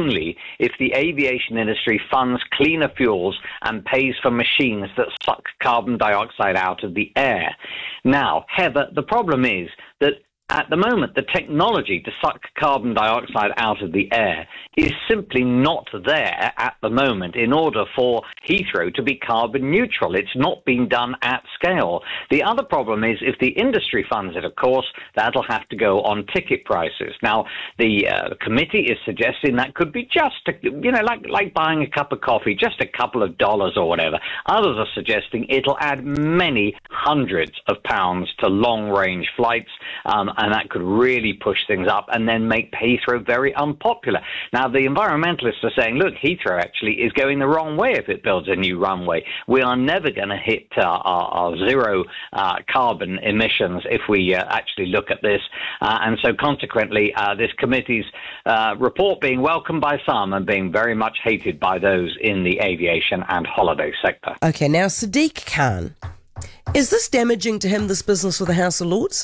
only if the aviation industry funds cleaner fuels and pays for machines that suck carbon dioxide out of the air. Now, Heather, the problem is that at the moment, the technology to suck carbon dioxide out of the air is simply not there at the moment in order for Heathrow to be carbon neutral. It's not being done at scale. The other problem is if the industry funds it, of course, that'll have to go on ticket prices. Now, the committee is suggesting that could be just, like buying a cup of coffee, just a couple of dollars or whatever. Others are suggesting it'll add many hundreds of pounds to long-range flights, and that could really push things up and then make Heathrow very unpopular. Now, the environmentalists are saying, look, Heathrow actually is going the wrong way if it builds a new runway. We are never going to hit our zero carbon emissions if we actually look at this. And so consequently, this committee's report being welcomed by some and being very much hated by those in the aviation and holiday sector. Okay, now Sadiq Khan. Is this damaging to him, this business with the House of Lords?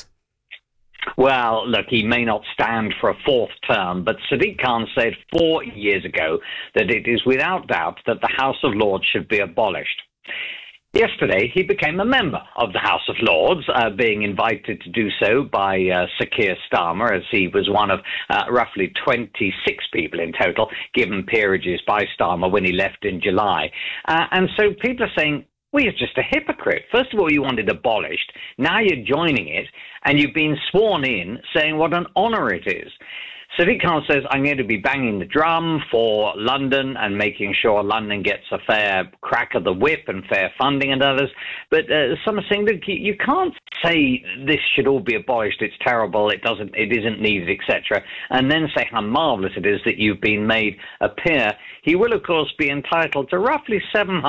Well, look, he may not stand for a fourth term, but Sadiq Khan said 4 years ago that it is without doubt that the House of Lords should be abolished. Yesterday, he became a member of the House of Lords, being invited to do so by Sir Keir Starmer, as he was one of roughly 26 people in total given peerages by Starmer when he left in July. And so people are saying, well, you're just a hypocrite. First of all, you wanted abolished. Now you're joining it, and you've been sworn in saying what an honour it is. Sadiq Khan says, I'm going to be banging the drum for London and making sure London gets a fair crack of the whip and fair funding and others. But some are saying, look, you can't say this should all be abolished, it's terrible, it isn't needed, etc., and then say how marvellous it is that you've been made a peer. He will, of course, be entitled to roughly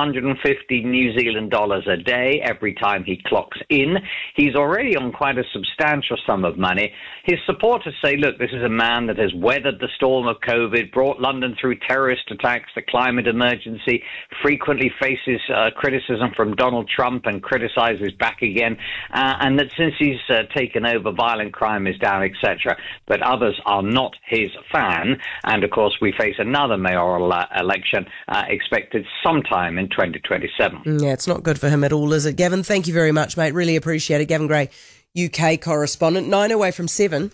750 New Zealand dollars a day every time he clocks in. He's already on quite a substantial sum of money. His supporters say, look, this is a man that has weathered the storm of COVID, brought London through terrorist attacks, the climate emergency, frequently faces criticism from Donald Trump and criticizes back again, and that since he's taken over, violent crime is down, etc. But others are not his fan, and of course we face another mayoral election expected sometime in 2027. Yeah, it's not good for him at all, is it? Gavin, thank you very much, mate. Really appreciate it. Gavin Gray, UK correspondent. 9 away from 7.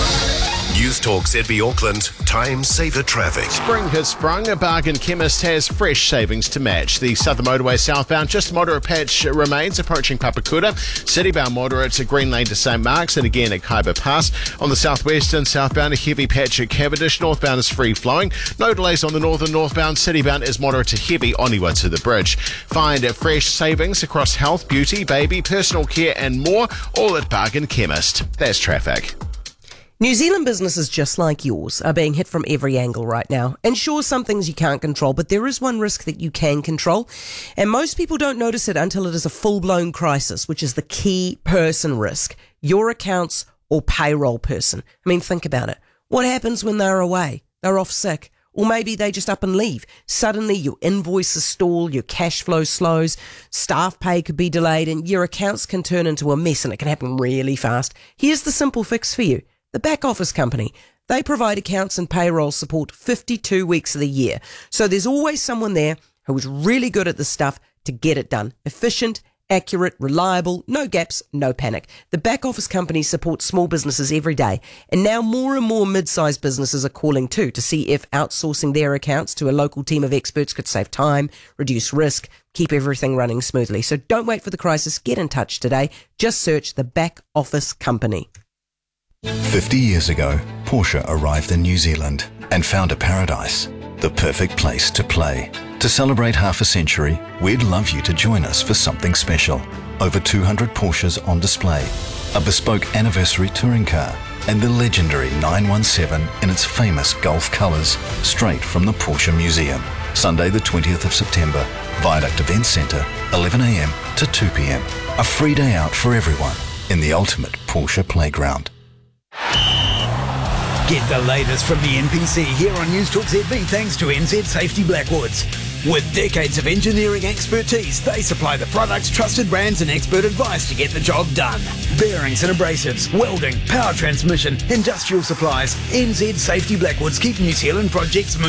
News Talk ZB Auckland, time saver traffic. Spring has sprung. A Bargain Chemist has fresh savings to match. The Southern Motorway southbound, just moderate patch remains approaching Papakura. Citybound moderate to Green Lane to St Mark's and again at Kaiba Pass. On the southwestern southbound, a heavy patch at Cavendish. Northbound is free flowing. No delays on the northern northbound. Citybound is moderate to heavy Oniwa to the bridge. Find fresh savings across health, beauty, baby, personal care and more, all at Bargain Chemist. That's traffic. New Zealand businesses just like yours are being hit from every angle right now. And sure, some things you can't control, but there is one risk that you can control. And most people don't notice it until it is a full-blown crisis, which is the key person risk. Your accounts or payroll person. I mean, think about it. What happens when they're away? They're off sick. Or maybe they just up and leave. Suddenly your invoices stall, your cash flow slows, staff pay could be delayed, and your accounts can turn into a mess, and it can happen really fast. Here's the simple fix for you. The Back Office Company. They provide accounts and payroll support 52 weeks of the year. So there's always someone there who is really good at this stuff to get it done. Efficient, accurate, reliable, no gaps, no panic. The Back Office Company supports small businesses every day. And now more and more mid-sized businesses are calling too to see if outsourcing their accounts to a local team of experts could save time, reduce risk, keep everything running smoothly. So don't wait for the crisis. Get in touch today. Just search the Back Office Company. 50 years ago, Porsche arrived in New Zealand and found a paradise, the perfect place to play. To celebrate half a century, we'd love you to join us for something special. Over 200 Porsches on display, a bespoke anniversary touring car, and the legendary 917 in its famous Gulf colours, straight from the Porsche Museum. Sunday the 20th of September, Viaduct Event Centre, 11 a.m. to 2 p.m. A free day out for everyone in the ultimate Porsche playground. Get the latest from the NPC here on News Talk ZB thanks to NZ Safety Blackwoods. With decades of engineering expertise, they supply the products, trusted brands and expert advice to get the job done. Bearings and abrasives, welding, power transmission, industrial supplies. NZ Safety Blackwoods keep New Zealand projects moving.